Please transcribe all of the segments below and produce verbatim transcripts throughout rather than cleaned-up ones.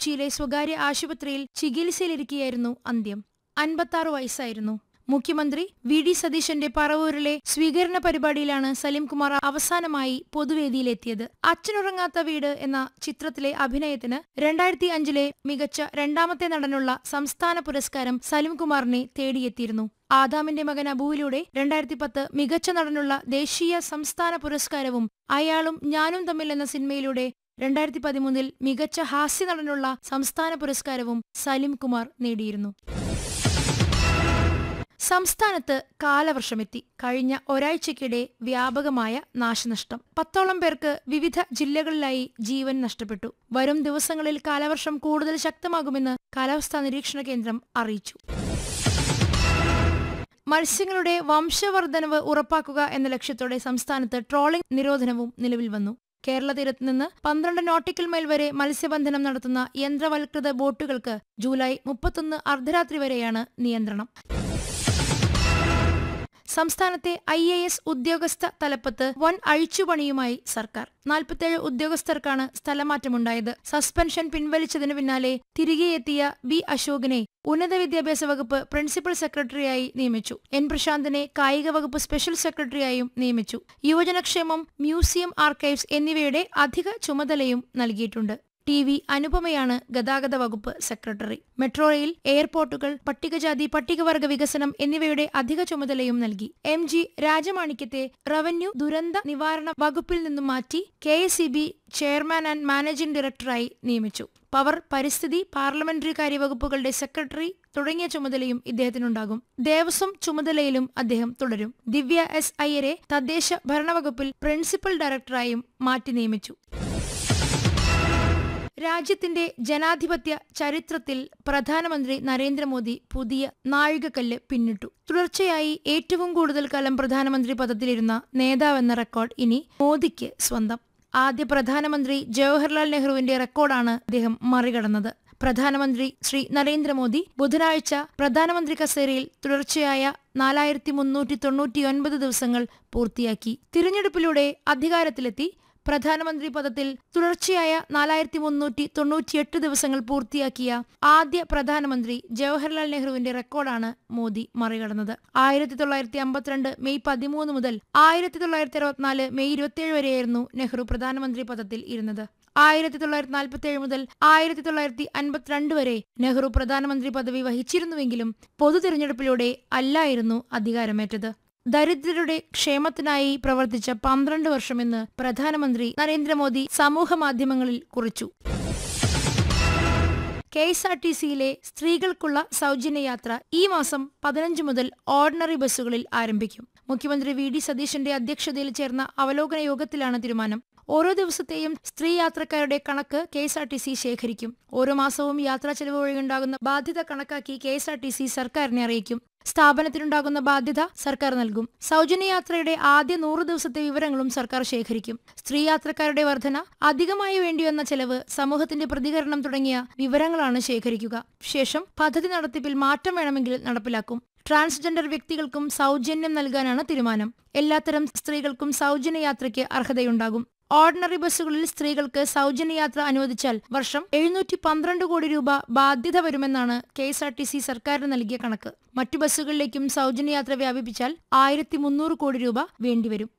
കൊച്ചിയിലെ സ്വകാര്യ ആശുപത്രിയിൽ ചികിത്സയിലിരിക്കെയായിരുന്നു അന്ത്യം. അൻപത്താറ് വയസ്സായിരുന്നു. മുഖ്യമന്ത്രി വി ഡി സതീശന്റെ പറവൂരിലെ സ്വീകരണ പരിപാടിയിലാണ് സലിംകുമാർ അവസാനമായി പൊതുവേദിയിലെത്തിയത്. അച്ഛനുറങ്ങാത്ത വീട് എന്ന ചിത്രത്തിലെ അഭിനയത്തിന് രണ്ടായിരത്തി അഞ്ചിലെ മികച്ച രണ്ടാമത്തെ നടനുള്ള സംസ്ഥാന പുരസ്കാരം സലിംകുമാറിനെ തേടിയെത്തിയിരുന്നു. ആദാമിന്റെ മകൻ അബുവിലൂടെ രണ്ടായിരത്തി പത്ത് മികച്ച നടനുള്ള ദേശീയ സംസ്ഥാന പുരസ്കാരവും അയാളും ഞാനും തമ്മിൽ എന്ന സിനിമയിലൂടെ രണ്ടായിരത്തി പതിമൂന്നിൽ മികച്ച ഹാസ്യ നടനുള്ള സംസ്ഥാന പുരസ്കാരവും സലിംകുമാർ നേടിയിരുന്നു. സംസ്ഥാനത്ത് കാലവർഷമെത്തി. കഴിഞ്ഞ ഒരാഴ്ചയ്ക്കിടെ വ്യാപകമായ നാശനഷ്ടം. പത്തോളം പേർക്ക് വിവിധ ജില്ലകളിലായി ജീവൻ നഷ്ടപ്പെട്ടു. വരും ദിവസങ്ങളിൽ കാലവർഷം കൂടുതൽ ശക്തമാകുമെന്ന് കാലാവസ്ഥാ നിരീക്ഷണ കേന്ദ്രം അറിയിച്ചു. മത്സ്യങ്ങളുടെ വംശവർദ്ധനവ് ഉറപ്പാക്കുക എന്ന ലക്ഷ്യത്തോടെ സംസ്ഥാനത്ത് ട്രോളിംഗ് നിരോധനവും നിലവിൽ വന്നു. കേരള തീരത്ത് നിന്ന് പന്ത്രണ്ട് നോട്ടിക്കൽ മൈൽ വരെ മത്സ്യബന്ധനം നടത്തുന്ന യന്ത്രവൽകൃത ബോട്ടുകൾക്ക് ജൂലൈ മുപ്പത്തൊന്ന് അർദ്ധരാത്രി വരെയാണ് നിയന്ത്രണം. സംസ്ഥാനത്തെ ഐ എ എസ് ഉദ്യോഗസ്ഥ തലപ്പത്ത് വൻ അഴിച്ചുപണിയുമായി സർക്കാർ. നാൽപ്പത്തേഴ് ഉദ്യോഗസ്ഥർക്കാണ് സ്ഥലമാറ്റമുണ്ടായത്. സസ്പെൻഷൻ പിൻവലിച്ചതിനു പിന്നാലെ തിരികെയെത്തിയ ബി അശോകിനെ ഉന്നത വിദ്യാഭ്യാസ വകുപ്പ് പ്രിൻസിപ്പൽ സെക്രട്ടറിയായി നിയമിച്ചു. എൻ പ്രശാന്തിനെ കായിക വകുപ്പ് സ്പെഷ്യൽ സെക്രട്ടറിയായും നിയമിച്ചു. യുവജനക്ഷേമം, മ്യൂസിയം, ആർക്കൈവ്സ് എന്നിവയുടെ അധിക ചുമതലയും നൽകിയിട്ടുണ്ട്. ടി വി അനുപമയാണ് ഗതാഗത വകുപ്പ് സെക്രട്ടറി. മെട്രോ റെയിൽ, എയർപോർട്ടുകൾ, പട്ടികജാതി പട്ടികവർഗ വികസനം എന്നിവയുടെ അധിക ചുമതലയും നൽകി. എം ജി രാജമാണിക്യത്തെ റവന്യൂ ദുരന്ത നിവാരണ വകുപ്പിൽ നിന്നും മാറ്റി K S E B chairman and managing ഡയറക്ടറായി നിയമിച്ചു. പവർ, പരിസ്ഥിതി, പാർലമെന്ററി കാര്യ വകുപ്പുകളുടെ സെക്രട്ടറി തുടങ്ങിയ ചുമതലയും ഇദ്ദേഹത്തിനുണ്ടാകും. ദേവസ്വം ചുമതലയിലും അദ്ദേഹം തുടരും. ദിവ്യ എസ് അയ്യരെ തദ്ദേശ ഭരണവകുപ്പിൽ പ്രിൻസിപ്പൽ ഡയറക്ടറായും മാറ്റി നിയമിച്ചു. രാജ്യത്തിന്റെ ജനാധിപത്യ ചരിത്രത്തിൽ പ്രധാനമന്ത്രി നരേന്ദ്രമോദി പുതിയ നാഴികക്കല്ല് പിന്നിട്ടു. തുടർച്ചയായി ഏറ്റവും കൂടുതൽ കാലം പ്രധാനമന്ത്രി പദത്തിലിരുന്ന നേതാവെന്ന റെക്കോർഡ് ഇനി മോദിക്ക് സ്വന്തം. ആദ്യ പ്രധാനമന്ത്രി ജവഹർലാൽ നെഹ്റുവിന്റെ റെക്കോർഡാണ് അദ്ദേഹം മറികടന്നത്. പ്രധാനമന്ത്രി ശ്രീ നരേന്ദ്രമോദി ബുധനാഴ്ച പ്രധാനമന്ത്രി കസേരയിൽ തുടർച്ചയായ നാലായിരത്തി മുന്നൂറ്റി തൊണ്ണൂറ്റിയൊൻപത് ദിവസങ്ങൾ പൂർത്തിയാക്കി. തിരഞ്ഞെടുപ്പിലൂടെ അധികാരത്തിലെത്തി പ്രധാനമന്ത്രി പദത്തിൽ തുടർച്ചയായ നാലായിരത്തി മുന്നൂറ്റി തൊണ്ണൂറ്റിയെട്ട് ദിവസങ്ങൾ പൂർത്തിയാക്കിയ ആദ്യ പ്രധാനമന്ത്രി ജവഹർലാൽ നെഹ്റുവിന്റെ റെക്കോർഡാണ് മോദി മറികടന്നത്. ആയിരത്തി തൊള്ളായിരത്തി അമ്പത്തിരണ്ട് മെയ് പതിമൂന്ന് മുതൽ ആയിരത്തി തൊള്ളായിരത്തി അറുപത്തിനാല് മെയ് ഇരുപത്തിയേഴ് വരെയായിരുന്നു നെഹ്റു പ്രധാനമന്ത്രി പദത്തിൽ ഇരുന്നത്. ആയിരത്തി തൊള്ളായിരത്തി നാൽപ്പത്തി ഏഴ് മുതൽ ആയിരത്തി തൊള്ളായിരത്തി അൻപത്തിരണ്ട് വരെ നെഹ്റു പ്രധാനമന്ത്രി പദവി വഹിച്ചിരുന്നുവെങ്കിലും പൊതു തിരഞ്ഞെടുപ്പിലൂടെ അല്ലായിരുന്നു അധികാരമേറ്റത്. ദരിദ്രരുടെ ക്ഷേമത്തിനായി പ്രവർത്തിച്ച പന്ത്രണ്ട് വർഷമെന്ന് പ്രധാനമന്ത്രി നരേന്ദ്രമോദി സമൂഹ മാധ്യമങ്ങളിൽ കുറിച്ചു. കെ എസ് ആർ ടി സിയിലെ സ്ത്രീകൾക്കുള്ള സൗജന്യയാത്ര ഈ മാസം പതിനഞ്ച് മുതൽ ഓർഡിനറി ബസ്സുകളിൽ ആരംഭിക്കും. മുഖ്യമന്ത്രി വി ഡി സതീശന്റെ അധ്യക്ഷതയിൽ ചേർന്ന അവലോകന യോഗത്തിലാണ് തീരുമാനം. ഓരോ ദിവസത്തെയും സ്ത്രീ യാത്രക്കാരുടെ കണക്ക് K S R T C ശേഖരിക്കും. ഓരോ മാസവും യാത്രാ ചെലവ് വഴിയുണ്ടാകുന്ന ബാധ്യത കണക്കാക്കി K S R T C സർക്കാരിനെ അറിയിക്കും. സ്ഥാപനത്തിനുണ്ടാകുന്ന ബാധ്യത സർക്കാർ നൽകും. സൗജന്യയാത്രയുടെ ആദ്യ നൂറ് ദിവസത്തെ വിവരങ്ങളും സർക്കാർ ശേഖരിക്കും. സ്ത്രീ യാത്രക്കാരുടെ വർധന, അധികമായി വേണ്ടിവന്ന ചെലവ്, സമൂഹത്തിന്റെ പ്രതികരണം തുടങ്ങിയ വിവരങ്ങളാണ് ശേഖരിക്കുക. ശേഷം പദ്ധതി നടത്തിപ്പിൽ മാറ്റം വേണമെങ്കിൽ നടപ്പിലാക്കും. ട്രാൻസ്ജെൻഡർ വ്യക്തികൾക്കും സൗജന്യം നൽകാനാണ് തീരുമാനം. എല്ലാത്തരം സ്ത്രീകൾക്കും സൗജന്യയാത്രയ്ക്ക് അർഹതയുണ്ടാകും. ഓർഡിനറി ബസ്സുകളിൽ സ്ത്രീകൾക്ക് സൗജന്യയാത്ര അനുവദിച്ചാൽ വർഷം എഴുന്നൂറ്റി പന്ത്രണ്ട് കോടി രൂപ ബാധ്യത വരുമെന്നാണ് K S R T C സർക്കാരിന് നൽകിയ കണക്ക്. മറ്റു ബസ്സുകളിലേക്കും സൗജന്യയാത്ര വ്യാപിപ്പിച്ചാൽ ആയിരത്തി മുന്നൂറ് കോടി രൂപ വേണ്ടിവരും.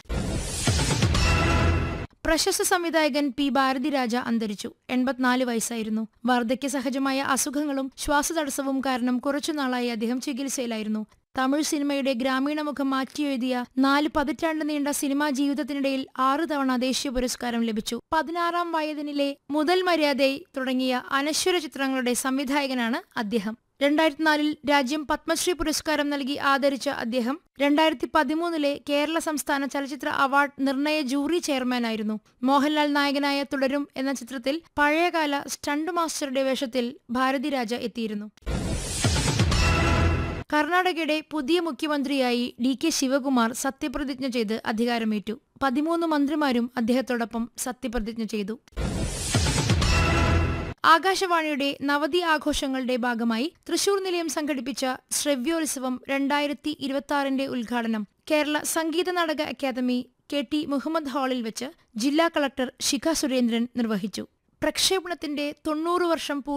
പ്രശസ്ത സംവിധായകൻ പി ഭാരതിരാജ അന്തരിച്ചു. എൺപത്തിനാല് വയസ്സായിരുന്നു. വാർദ്ധക്യ സഹജമായ അസുഖങ്ങളും ശ്വാസതടസ്സവും കാരണം കുറച്ചുനാളായി അദ്ദേഹം ചികിത്സയിലായിരുന്നു. തമിഴ് സിനിമയുടെ ഗ്രാമീണ മുഖം മാറ്റിയെഴുതിയ നാല് പതിറ്റാണ്ട് നീണ്ട സിനിമാ ജീവിതത്തിനിടയിൽ ആറ് തവണ ദേശീയ പുരസ്കാരം ലഭിച്ചു. പതിനാറാം വയതിനിലെ മുതൽ മര്യാദൈ തുടങ്ങിയ അനശ്വര ചിത്രങ്ങളുടെ സംവിധായകനാണ് അദ്ദേഹം. രണ്ടായിരത്തി നാലിൽ രാജ്യം പത്മശ്രീ പുരസ്കാരം നൽകി ആദരിച്ച അദ്ദേഹം രണ്ടായിരത്തി പതിമൂന്നിലെ കേരള സംസ്ഥാന ചലച്ചിത്ര അവാർഡ് നിർണയ ജൂറി ചെയർമാനായിരുന്നു. മോഹൻലാൽ നായകനായ തുടരും എന്ന ചിത്രത്തിൽ പഴയകാല സ്റ്റണ്ട് മാസ്റ്ററുടെ വേഷത്തിൽ ഭാരതിരാജ എത്തിയിരുന്നു. കർണാടകയുടെ പുതിയ മുഖ്യമന്ത്രിയായി ഡി കെ ശിവകുമാർ സത്യപ്രതിജ്ഞ ചെയ്ത് അധികാരമേറ്റു. പതിമൂന്ന് മന്ത്രിമാരും അദ്ദേഹത്തോടൊപ്പം സത്യപ്രതിജ്ഞ ചെയ്തു. ആകാശവാണിയുടെ നവതി ആഘോഷങ്ങളുടെ ഭാഗമായി തൃശൂർ നിലയം സംഘടിപ്പിച്ച ശ്രവ്യോത്സവം രണ്ടായിരത്തി ഇരുപത്തി ആറിന്റെ ഉദ്ഘാടനം Kerala Sangeetha Nataka academy K T Muhammad ഹാളിൽ വെച്ച് ജില്ലാ കളക്ടർ ശിഖ സുരേന്ദ്രൻ നിർവഹിച്ചു. പ്രക്ഷേപണത്തിന്റെ തൊണ്ണൂറ് വർഷം